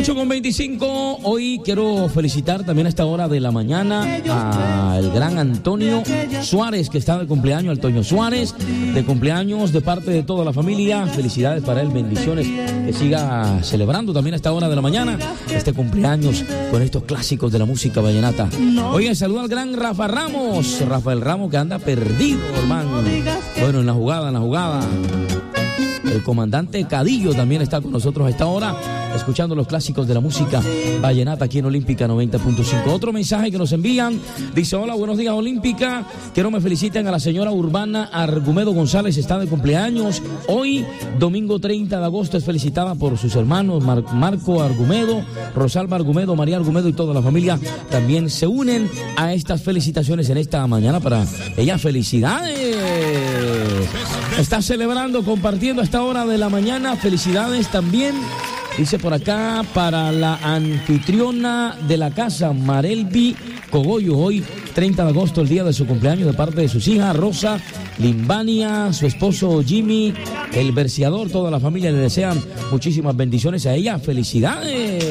8:25, hoy quiero felicitar también a esta hora de la mañana al gran Antonio Suárez, que está de cumpleaños, al Toño Suárez, de cumpleaños de parte de toda la familia. Felicidades para él, bendiciones, que siga celebrando también a esta hora de la mañana este cumpleaños con estos clásicos de la música vallenata. Oiga, saluda al gran Rafael Ramos, que anda perdido, hermano. Bueno, en la jugada. El comandante Cadillo también está con nosotros a esta hora, escuchando los clásicos de la música vallenata aquí en Olímpica 90.5. Otro mensaje que nos envían, dice: hola, buenos días Olímpica, quiero me feliciten a la señora Urbana Argumedo González, está de cumpleaños. Hoy, domingo 30 de agosto, es felicitada por sus hermanos Marco Argumedo, Rosalba Argumedo, María Argumedo y toda la familia. También se unen a estas felicitaciones en esta mañana para ella. ¡Felicidades! Está celebrando, compartiendo a esta hora de la mañana. Felicidades también, dice por acá, para la anfitriona de la casa, Marelvi Cogollo. Hoy, 30 de agosto, el día de su cumpleaños, de parte de sus hijas, Rosa, Limbania, su esposo Jimmy, el verseador. Toda la familia le desean muchísimas bendiciones a ella. ¡Felicidades!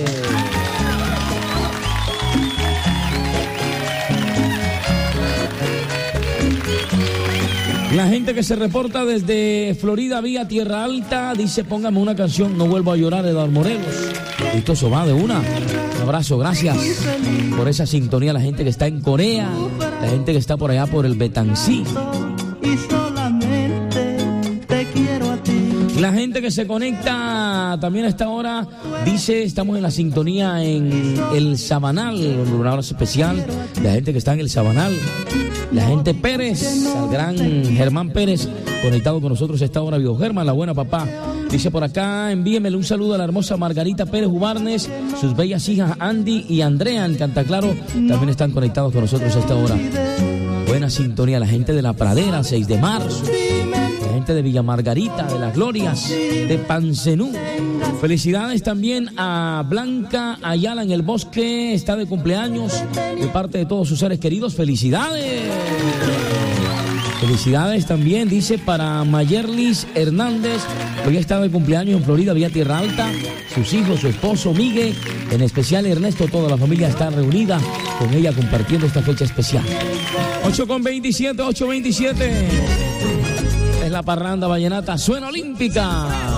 La gente que se reporta desde Florida vía Tierra Alta dice: póngame una canción, No vuelvo a llorar, de Eduardo Morelos. Listo, eso va de una. Un abrazo, gracias por esa sintonía. La gente que está en Corea, la gente que está por allá por el Betancí. La gente que se conecta también a esta hora dice: estamos en la sintonía en el Sabanal. Un abrazo especial de la gente que está en el Sabanal. La gente Pérez, al gran Germán Pérez, conectado con nosotros a esta hora. Viejo Germán, la buena papá. Dice por acá: envíemele un saludo a la hermosa Margarita Pérez Ubarnes, sus bellas hijas Andy y Andrea en Cantaclaro. También están conectados con nosotros a esta hora. Buena sintonía. La gente de La Pradera, 6 de marzo. La gente de Villa Margarita, de Las Glorias, de Pancenú. Felicidades también a Blanca Ayala en el Bosque, está de cumpleaños, de parte de todos sus seres queridos. ¡Felicidades! Felicidades también, dice, para Mayerlis Hernández, hoy está de cumpleaños en Florida, vía Tierra Alta. Sus hijos, su esposo Miguel, en especial Ernesto, toda la familia está reunida con ella compartiendo esta fecha especial. 8:27. Es la parranda vallenata, suena Olímpica.